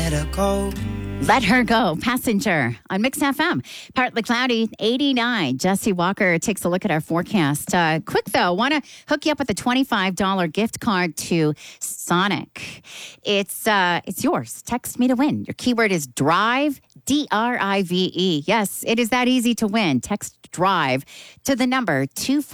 let her go. Let Her Go, Passenger on Mix FM. Partly cloudy, 89. Jesse Walker takes a look at our forecast. Quick, though, want to hook you up with a $25 gift card to Sonic. It's yours. Text me to win. Your keyword is DRIVE, DRIVE. Yes, it is that easy to win. Text DRIVE to the number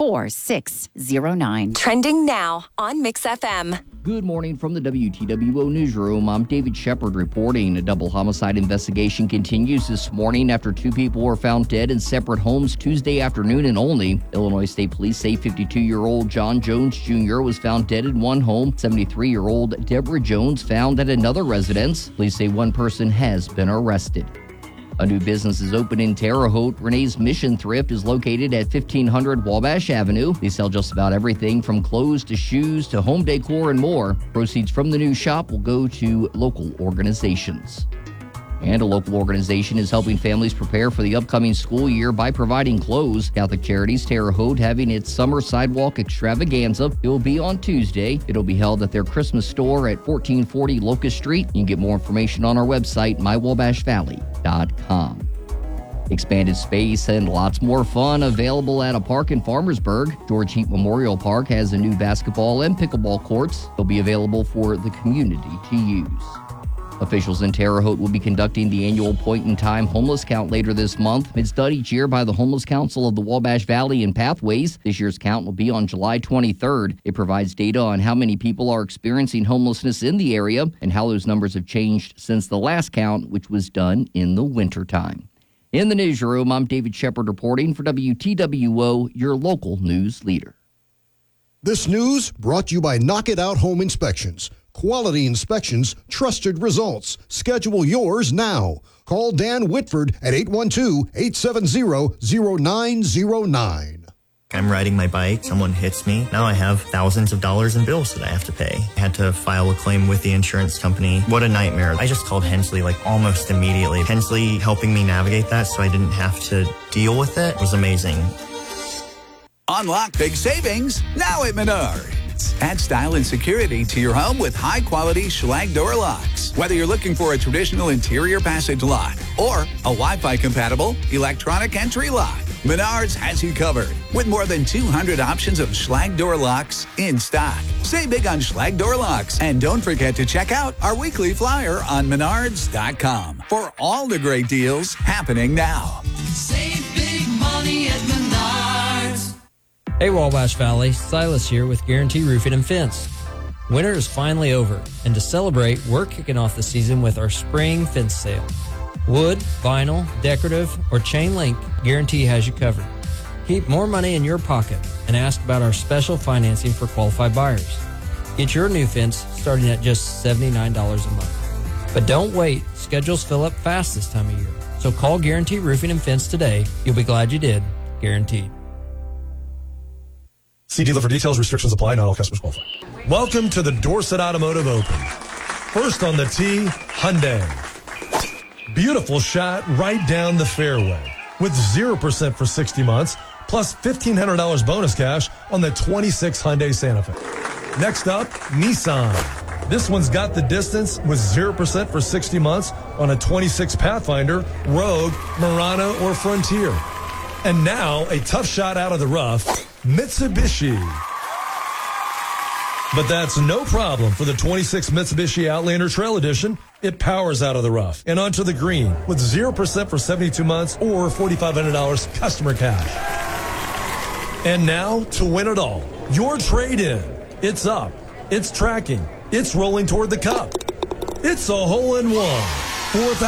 24609. Trending now on Mix FM. Good morning from the WTWO Newsroom. I'm David Shepard reporting. A double homicide investigation continues this morning after two people were found dead in separate homes Tuesday afternoon in Olney. Illinois State Police say 52-year-old John Jones Jr. was found dead in one home. 73-year-old Deborah Jones found at another residence. Police say one person has been arrested. A new business is open in Terre Haute. Renee's Mission Thrift is located at 1500 Wabash Avenue. They sell just about everything from clothes to shoes to home decor and more. Proceeds from the new shop will go to local organizations. And a local organization is helping families prepare for the upcoming school year by providing clothes. Catholic Charities Terre Haute having its summer sidewalk extravaganza. It will be on Tuesday. It'll be held at their Christmas store at 1440 Locust Street. You can get more information on our website, mywabashvalley.com. Expanded space and lots more fun available at a park in Farmersburg. George Heap Memorial Park has a new basketball and pickleball courts. They'll be available for the community to use. Officials in Terre Haute will be conducting the annual point-in-time homeless count later this month. It's done each year by the Homeless Council of the Wabash Valley and Pathways. This year's count will be on July 23rd. It provides data on how many people are experiencing homelessness in the area and how those numbers have changed since the last count, which was done in the wintertime. In the newsroom, I'm David Shepard reporting for WTWO, your local news leader. This news brought to you by Knock It Out Home Inspections. Quality inspections, trusted results. Schedule yours now. Call Dan Whitford at 812-870-0909. I'm riding my bike, someone hits me. Now I have thousands of dollars in bills that I have to pay. I had to file a claim with the insurance company. What a nightmare. I just called Hensley almost immediately. Hensley helping me navigate that so I didn't have to deal with it was amazing. Unlock big savings now at Menards. Add style and security to your home with high-quality Schlage door locks. Whether you're looking for a traditional interior passage lock or a Wi-Fi compatible electronic entry lock, Menards has you covered with more than 200 options of Schlage door locks in stock. Save big on Schlage door locks, and don't forget to check out our weekly flyer on Menards.com for all the great deals happening now. Save big money at Menards. Hey Wabash Valley, Silas here with Guarantee Roofing and Fence. Winter is finally over, and to celebrate, we're kicking off the season with our spring fence sale. Wood, vinyl, decorative, or chain link, Guarantee has you covered. Keep more money in your pocket and ask about our special financing for qualified buyers. Get your new fence starting at just $79 a month. But don't wait, schedules fill up fast this time of year. So call Guarantee Roofing and Fence today. You'll be glad you did. Guaranteed. See dealer for details. Restrictions apply. Not all customers qualify. Welcome to the Dorset Automotive Open. First on the tee, Hyundai. Beautiful shot right down the fairway with 0% for 60 months plus $1,500 bonus cash on the 26 Hyundai Santa Fe. Next up, Nissan. This one's got the distance with 0% for 60 months on a 26 Pathfinder, Rogue, Murano, or Frontier. And now a tough shot out of the rough, Mitsubishi. But that's no problem for the 26 Mitsubishi Outlander Trail Edition. It powers out of the rough and onto the green with 0% for 72 months or $4,500 customer cash. And now to win it all, your trade-in. It's up, it's tracking, it's rolling toward the cup. It's a hole-in-one.